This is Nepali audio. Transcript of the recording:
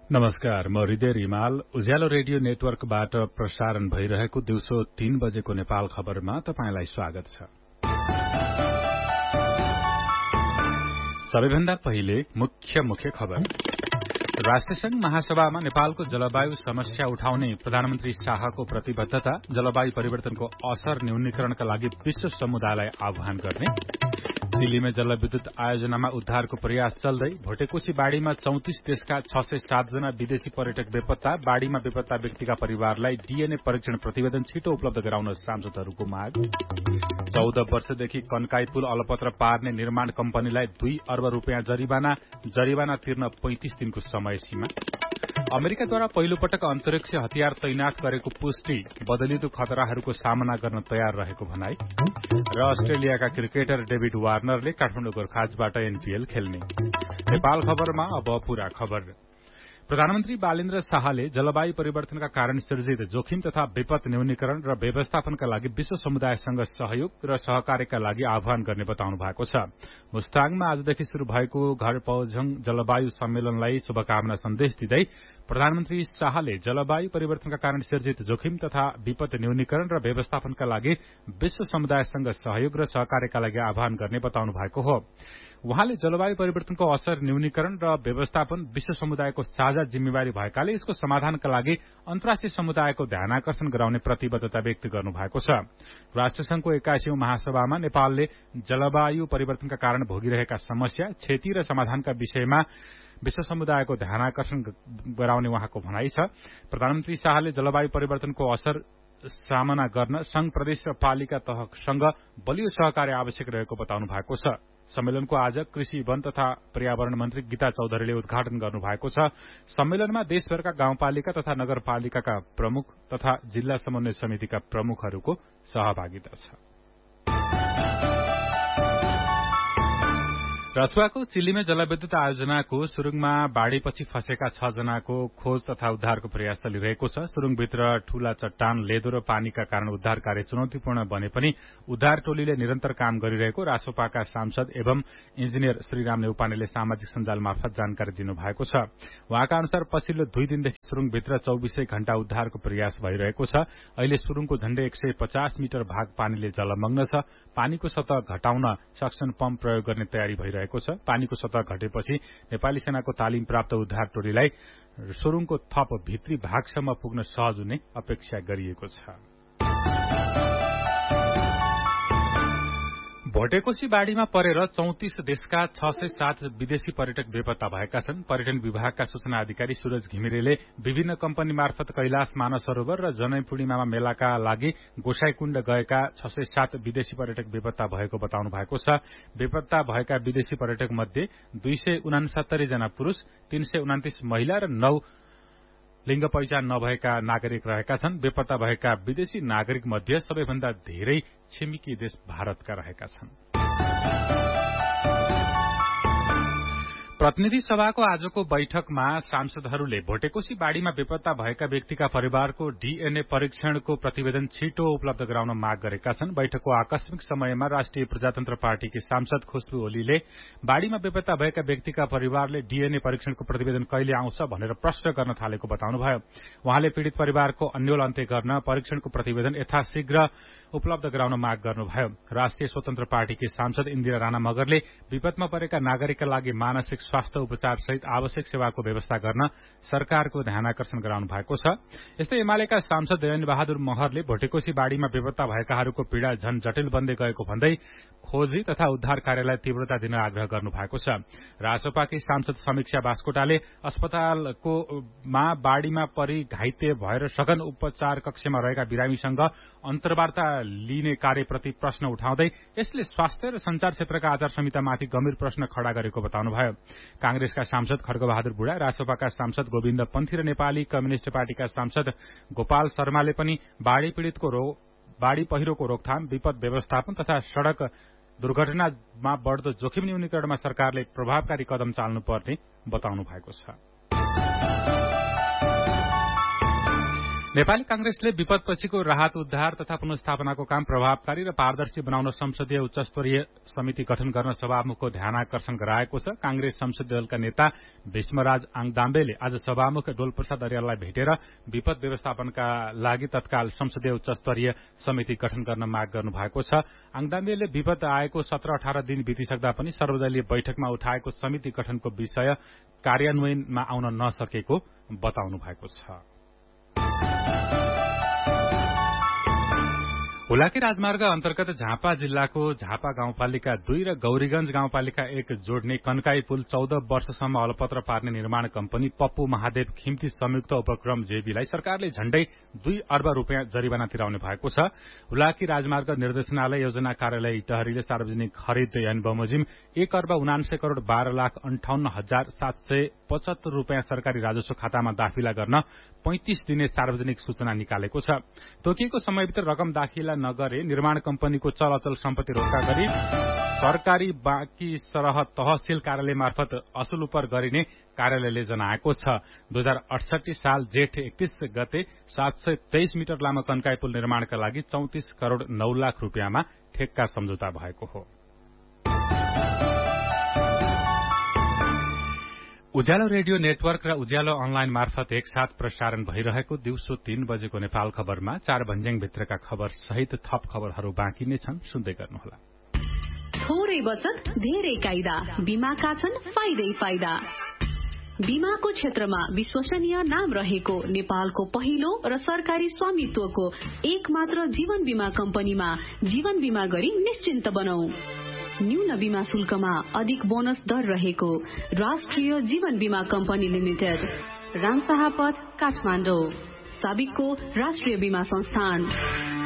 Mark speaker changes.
Speaker 1: नमस्कार, म हृदय रिमाल उज्यालो रेडियो नेटवर्कबाट प्रसारण भइरहेको दिउँसो 3 बजेको नेपाल खबरमा तपाईंलाई स्वागत छ। सबैभन्दा पहिले मुख्य खबर। राष्ट्रसंघ महासभामा नेपालको जलवायु समस्या उठाउने प्रधानमन्त्री शाहको प्रतिबद्धता, जलवायु परिवर्तनको असर न्यूनीकरणका लागि विश्व समुदायलाई आह्वान गर्ने। चिलीमा जलविद्युत आयोजनामा उद्धारको प्रयास चल्दै, भोटेकोशी बाढ़ीमा 34 देशका 607 जना विदेशी पर्यटक बेपत्ता, बाढ़ीमा बेपत्ता व्यक्तिका परिवारलाई डीएनए परीक्षण प्रतिवेदन छिटो उपलब्ध गराउन सांसदहरूको माग। 14 वर्षदेखि कन्काई पुल अलपत्र पार्ने निर्माण कम्पनीलाई 2 अर्ब रूपियाँ जरिवाना तिर्न 35 दिनको समय सीमा। अमेरिकाद्वारा पहिलो पटक अन्तरिक्ष हतियार तैनाथ गरेको पुष्टि, बदलिदो खतराहरूको सामना गर्न तयार रहेको भनाई। र अस्ट्रेलियाका क्रिकेटर डेभिड वार्नरले काठमाडौँ गोर्खाजबाट एनपीएल खेल्ने। नेपाल खबरमा अब पूरा खबर। प्रधानमन्त्री बालेन्द्र शाहले जलवायु परिवर्तनका कारण सृजित जोखिम तथा विपद न्यूनीकरण र व्यवस्थापनका लागि विश्व समुदायसँग सहयोग र सहकार्यका लागि आह्वान गर्ने बताउनु भएको छ। मुस्ताङमा आजदेखि शुरू भएको घर पौजङ जलवायु सम्मेलनलाई शुभकामना सन्देश दिँदै प्रधानमन्त्री शाहले जलवायु परिवर्तनका कारण सृजित जोखिम तथा विपद न्यूनीकरण र व्यवस्थापनका लागि विश्व समुदायसँग सहयोग र सहकार्यका लागि आह्वान गर्ने बताउनु भएको हो। उहाँले जलवायु परिवर्तनको असर न्यूनीकरण र व्यवस्थापन विश्व समुदायको साझा जिम्मेवारी भएकाले यसको समाधानका लागि अन्तर्राष्ट्रिय समुदायको ध्यानाकर्षण गराउने प्रतिबद्धता व्यक्त गर्नु भएको छ। राष्ट्रसंघको 81औं महासभामा नेपालले जलवायु परिवर्तनका कारण भोगिरहेका समस्या, क्षति र समाधानका विषयमा विश्व समुदायको ध्यानाकर्षण गराउने उहाँको भनाई छ। प्रधानमन्त्री शाहले जलवायु परिवर्तनको असर सामना गर्न संघ, प्रदेश र पालिका तहसँग बलियो सहकार्य आवश्यक रहेको बताउनु भएको छ। सम्मेलनको आज कृषि, वन तथा पर्यावरण मन्त्री गीता चौधरीले उद्घाटन गर्नु भएको छ। सम्मेलनमा देशभरका गाउँपालिका तथा नगरपालिकाका प्रमुख तथा जिल्ला समन्वय समितिका प्रमुखहरूको सहभागिता छ। रसुवाको चिलीमे जलविद्युत आयोजनाको सुरुङमा बाढ़ीपछि फँसेका 6 जनाको खोज तथा उद्धारको प्रयास चलिरहेको छ। सुरुङभित्र ठूला चट्टान, लेदो र पानीका कारण उद्धार कार्य चुनौतीपूर्ण बने पनि उद्धार टोलीले निरन्तर काम गरिरहेको रासोपाका सांसद एवं इन्जिनियर श्रीराम नेउपानेले सामाजिक सञ्जाल मार्फत जानकारी दिनुभएको छ। उहाँका अनुसार पछिल्लो 2 दिनदेखि सुरुङभित्र 24 घण्टा उद्धारको प्रयास भइरहेको छ। अहिले सुरुङको झण्डै 150 मिटर भाग पानीले जलमग्न छ। पानीको सतह घटाउन सक्सन पम्प प्रयोग गर्ने तयारी भइरहेको छ। पानीको सतह घटेपछि नेपाली सेनाको तालिम प्राप्त उद्धार टोलीलाई सुरुङको थप भित्री भागसम्म पुग्न सहज हुने अपेक्षा गरिएको छ। भोटेकोशी बाढ़ीमा परेर 34 देशका 607 विदेशी पर्यटक बेपत्ता भएका छन्। पर्यटन विभागका सूचना अधिकारी सूरज घिमिरेले विभिन्न कम्पनी मार्फत कैलाश मानसरोवर र जनै पूर्णिमामा मेलाका लागि गोसाईकुण्ड गएका 607 विदेशी पर्यटक बेपत्ता भएको बताउनु भएको छ। बेपत्ता भएका विदेशी पर्यटक मध्ये 269 जना पुरूष, 329 महिला र 9 लिंग पहिचान नभएका नागरिक रहेका छन्। बेपत्ता भएका विदेशी नागरिक मध्ये सबैभन्दा धेरै छिमेकी देश भारतका रहेका छन्। प्रतिनिधि सभाको आजको बैठकमा सांसदहरूले भोटेकोशी बाढ़ीमा बेपत्ता भएका व्यक्तिका परिवारको डीएनए परीक्षणको प्रतिवेदन छिटो उपलब्ध गराउन माग गरेका छन्। बैठकको आकस्मिक समयमा राष्ट्रिय प्रजातन्त्र पार्टीकी सांसद खुशबु ओलीले बाढ़ीमा बेपत्ता भएका व्यक्तिका परिवारले डीएनए परीक्षणको प्रतिवेदन कहिले आउँछ भनेर प्रश्न गर्न थालेको बताउनुभयो। उहाँले पीड़ित परिवारको अन्यल अन्त्य गर्न परीक्षणको प्रतिवेदन यथाशीघ्र उपलब्ध गराउन माग गर्नुभयो। राष्ट्रिय स्वतन्त्र पार्टीकी सांसद इन्दिरा राणा मगरले विपदमा परेका नागरिकका लागि मानसिक स्वास्थ्य उपचार सहित आवश्यक सेवाको व्यवस्था गर्न सरकारको ध्यानाकर्षण गराउनु भएको छ। यस्तै एमालेका सांसद दयन बहादुर महरले भोटेकोशी बाढ़ीमा बेपत्ता भएकाहरूको पीड़ा झन जटिल बन्दै गएको भन्दै खोजी तथा उद्धार कार्यलाई तीव्रता दिन आग्रह गर्नु भएको छ। रासोपाकी सांसद समीक्षा बास्कोटाले अस्पतालकोमा बाढ़ीमा परि घाइते भएर सघन उपचार कक्षमा रहेका बिरामीसँग अन्तर्वार्ता लिने कार्यप्रति प्रश्न उठाउँदै यसले स्वास्थ्य र संचार क्षेत्रका आचार संहितामाथि गम्भीर प्रश्न खड़ा गरेको बताउनुभयो। कांग्रेसका सांसद खड्गबहादुर बुढा, रासोपाका सांसद गोविन्द पन्थी र नेपाली कम्युनिष्ट पार्टीका सांसद गोपाल शर्माले पनि बाढ़ी पहिरोको रोकथाम, विपद व्यवस्थापन तथा सड़क दुर्घटनामा बढ़दो जोखिम न्यूनीकरणमा सरकारले प्रभावकारी कदम चाल्नुपर्ने बताउनु भएको छ। नेपाली कांग्रेसले विपदपछिको राहत उद्धार तथा पुनर्स्थापनाको काम प्रभावकारी र पारदर्शी बनाउन संसदीय उच्चस्तरीय समिति गठन गर्न सभामुखको ध्यानाकर्षण गराएको छ। कांग्रेस संसदीय दलका नेता भीष्मराज आङदाम्बेले आज सभामुख डोलप्रसाद अर्याललाई भेटेर विपद व्यवस्थापनका लागि तत्काल संसदीय उच्चस्तरीय समिति गठन गर्न माग गर्नु भएको छ। आङदाम्बेले विपद आएको 17-18 दिन बितिसक्दा पनि सर्वदलीय बैठकमा उठाएको समिति गठनको विषय कार्यान्वयनमा आउन नसकेको बताउनु भएको छ। हुलाकी राजमार्ग अन्तर्गत झापा जिल्लाको झापा गाउँपालिका 2 र गौरीगंज गाउँपालिका 1 जोड्ने कन्काई पुल 14 वर्षसम्म अलपत्र पार्ने निर्माण कम्पनी पप्पू महादेव खिम्ती संयुक्त उपक्रम जेबीलाई सरकारले झण्डै 2 अर्ब रुपियाँ जरिवाना तिराउने भएको छ। हुलाकी राजमार्ग निर्देशनालय योजना कार्यालय इटहरीले सार्वजनिक खरिद ऐन बमोजिम 1 अर्ब 79 करोड़ 12,58,775 रुपियाँ सरकारी राजस्व खातामा दाखिला गर्न 35 दिने सार्वजनिक सूचना निकालेको छ। तोकिएको समयभित्र रकम दाखिला नगरे निर्माण कम्पनीको चल अचल सम्पत्ति रोक्का गरी सरकारी बाँकी सरह तहसील कार्यालय मार्फत असुल उपर गरिने कार्यालयले जनाएको छ। 2068 साल जेठ 31 गते 723 मिटर लामो कन्काई पुल निर्माणका लागि 34 करोड़ 9 लाख रुपियाँमा ठेक्का सम्झौता भएको हो। उज्यालो रेडियो नेटवर्क र उज्यालो अनलाइन मार्फत एकसाथ प्रसारण भइरहेको दिउँसो 3 बजेको नेपाल खबरमा 4 भन्ज्याङभित्रका खबर सहित थप खबरहरू बाँकी नै छन्, सुन्दै गर्नुहोला।
Speaker 2: थोरै बचत धेरै कायदा, बीमाका छन् फाइदै फाइदा। बीमाको क्षेत्रमा विश्वसनीय नाम रहेको नेपालको पहिलो र सरकारी स्वामित्वको एकमात्र जीवन बीमा कम्पनीमा जीवन बीमा गरी निश्चिन्त बनौ। न्यून बीमा शुल्कमा अधिक बोनस दर रहेको राष्ट्रिय जीवन बीमा कम्पनी लिमिटेड, रामशाह पथ, काठमाडौँ। साबिकको राष्ट्रिय बीमा संस्थान।